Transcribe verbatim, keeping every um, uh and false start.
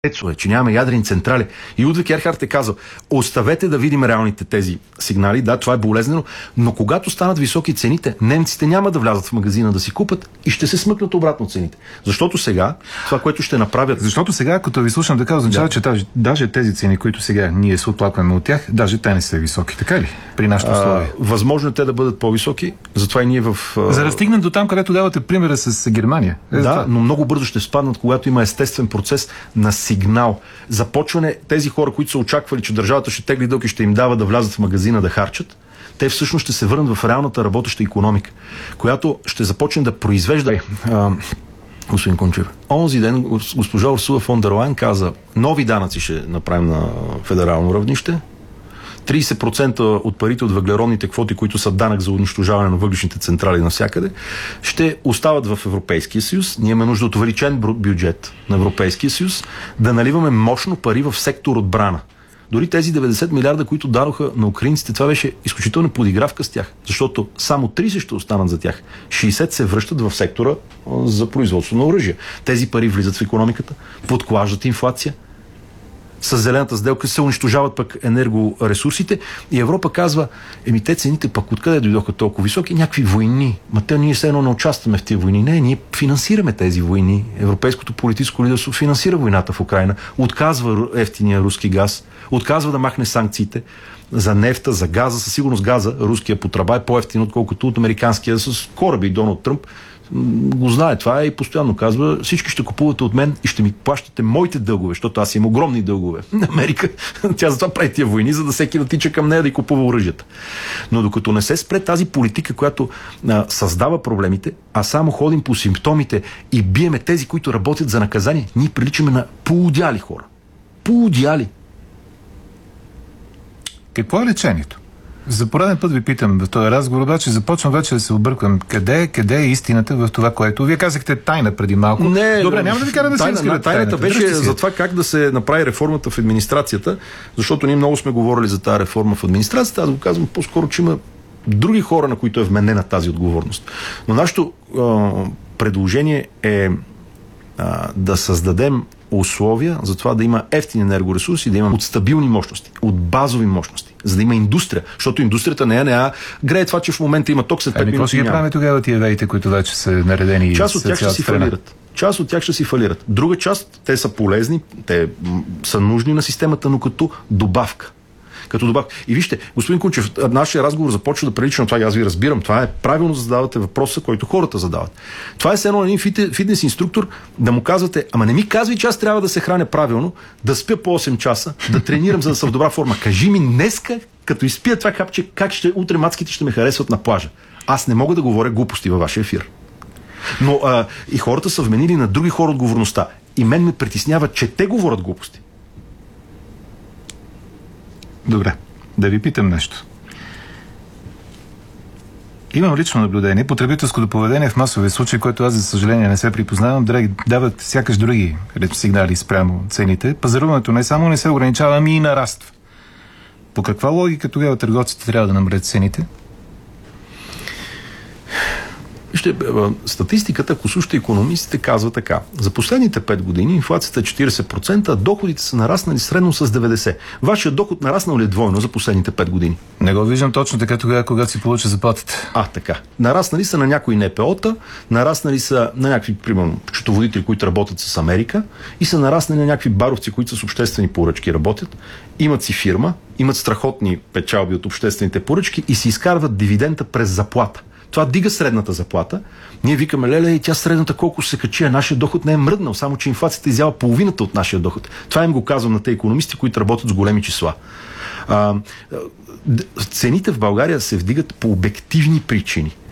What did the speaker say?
ТЕЦове, че нямаме ядрени централи. И Лудвиг Ерхард е казал, оставете да видим реалните тези сигнали, да, това е болезнено, но когато станат високи цените, немците няма да влязат в магазина да си купат и ще се смъкнат обратно цените. Защото сега, това, което ще направят... Защото сега, като ви слушам така, означава, да. че даже, даже тези цени, които сега ние се оплакваме от тях, даже те не са високи, така ли? При нашите условия. Възможно е те да бъдат по-високи, затова и ние в... За да стигнем до там, където давате примера с Германия. Е, да, това. но много бързо ще спаднат, когато има естествен процес на сигнал. Започване тези хора, които са очаквали, че държавата ще тегли дълг и ще им дава да влязат в магазина да харчат, те всъщност ще се върнат в реалната работеща икономика, която ще започне да произвежда. А, господин Кунчев, онзи ден госпожа Урсула фон дер Лайен каза, нови данъци ще направим на федерално равнище, трийсет процента от парите от въглеродните квоти, които са данък за унищожаване на въглишните централи навсякъде, ще остават в Европейския съюз. Ние имаме нужда от увеличен бюджет на Европейския съюз, да наливаме мощно пари в сектор отбрана. Дори тези деветдесет милиарда, които дадоха на украинците, това беше изключителна подигравка с тях, защото само трийсет ще останат за тях. шейсет се връщат в сектора за производство на оръжие. Тези пари влизат в икономиката, подклаждат инфлация, с зелената сделка се унищожават пък енергоресурсите и Европа казва, еми те цените пък откъде дойдоха толкова високи? Някакви войни. Ма те ние все едно не участваме в тези войни. Не, ние финансираме тези войни. Европейското политическо лидерство финансира войната в Украйна, отказва ефтиния руски газ, отказва да махне санкциите за нефта, за газа. Със сигурност газа, руския потреба е по-ефтин, отколкото от американския с кораби. Доналд Тръмп го знае това и постоянно казва, всички ще купувате от мен и ще ми плащате моите дългове, защото аз имам огромни дългове. Америка, тя затова прави тия войни, за да всеки да тича към нея да й купува оръжията. Но докато не се спре тази политика, която а, създава проблемите, а само ходим по симптомите и биеме тези, които работят за наказание, ние приличаме на поудяли хора. Поудяли. Какво е лечението? За пореден път ви питам в този разговор, обаче започвам вече да се обърквам. Къде, къде е истината в това, което... Вие казахте тайна преди малко. Не, Добре, няма да ви карам да тайна, се разкривате тайната. Тайната беше за това как да се направи реформата в администрацията, защото ние много сме говорили за тази реформа в администрацията. Аз го казвам по-скоро, че има други хора, на които е вменена тази отговорност. Но нашето а, предложение е а, да създадем условия за това да има ефтини енергоресурси, да има от стабилни мощности, от базови мощности, за да има индустрия, защото индустрията не е не грее това, че в момента има ток след пет минути. Ами, какво ще ги правим тогава тия веите, които вече са наредени? Част от тях ще си фалират. Част от тях ще си фалират. Друга част, те са полезни, те са нужни на системата, но като добавка. Като добавка. И вижте, господин Кунчев, нашия разговор започва да прилича на това, и аз ви разбирам. Това е правилно да задавате въпроса, който хората задават. Това е все едно един фитнес инструктор да му казвате, ама не ми казвай, че аз трябва да се храня правилно, да спя по осем часа, да тренирам, за да съм в добра форма. Кажи ми днеска, като изпия това хапче, как ще, утре мацките ще ме харесват на плажа. Аз не мога да говоря глупости във вашия ефир. Но а, и хората са вменили на други хора отговорността. И мен ме притеснява, че те говорят глупости. Добре, да ви питам нещо. Имам лично наблюдение. Потребителското поведение в масови случаи, което аз, за съжаление, не се припознавам, дават сякаш други сигнали спрямо цените. Пазаруването не само не се ограничава, ами и нараства. По каква логика тогава търговците трябва да намалят цените? Вижте, статистиката, ако слушате икономистите, казва така. За последните пет години инфлацията е четирийсет процента, а доходите са нараснали средно с деветдесет процента. Вашият доход нараснал ли е двойно за последните пет години? Не го виждам точно така тогава, когато си получа заплатата. А, така. Нараснали са на някои ен пе о-та, нараснали са на някакви, примерно, счетоводители, които работят с Америка, и са нараснали на някакви баровци, които с обществени поръчки работят, имат си фирма, имат страхотни печалби от обществените поръчки и си изкарват дивидента през заплата. Това дига средната заплата. Ние викаме, леле, и тя средната колко се качи, а нашия доход не е мръднал, само че инфлацията изява половината от нашия доход. Това им го казвам на те икономисти, които работят с големи числа. А, цените в България се вдигат по обективни причини.